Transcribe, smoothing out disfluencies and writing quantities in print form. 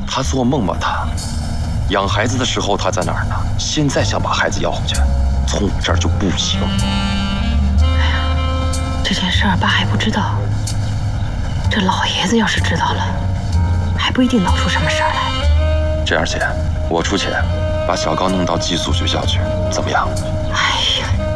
他做梦吧他。养孩子的时候他在哪儿呢？现在想把孩子要回去，从我这儿就不行。 哎呀，这件事儿爸还不知道。这老爷子要是知道了，还不一定闹出什么事儿来。 这样姐，我出钱把小高弄到寄宿学校去，怎么样？ 哎